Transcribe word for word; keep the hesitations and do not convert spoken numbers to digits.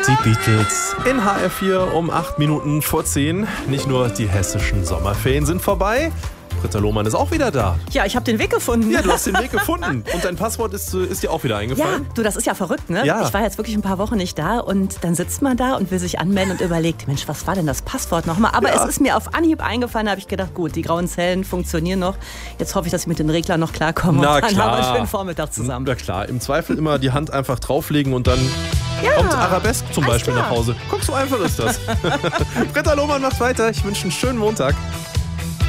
Die Beatles in H R vier um acht Minuten vor zehn. Nicht nur die hessischen Sommerferien sind vorbei, Britta Lohmann ist auch wieder da. Ja, ich habe den Weg gefunden. Ja, du hast den Weg gefunden. Und dein Passwort ist, ist dir auch wieder eingefallen? Ja, du, das ist ja verrückt, ne? Ja. Ich war jetzt wirklich ein paar Wochen nicht da und dann sitzt man da und will sich anmelden und überlegt, Mensch, was war denn das Passwort nochmal? Aber ja. es ist mir auf Anhieb eingefallen, da habe ich gedacht, gut, die grauen Zellen funktionieren noch. Jetzt hoffe ich, dass ich mit den Reglern noch klarkomme. Na und dann klar. haben wir einen schönen Vormittag zusammen. Na klar, im Zweifel immer die Hand einfach drauflegen und dann ja. kommt Arabesque zum Alles Beispiel klar. nach Hause. Guck, so einfach ist das. Britta Lohmann macht weiter. Ich wünsche einen schönen Montag.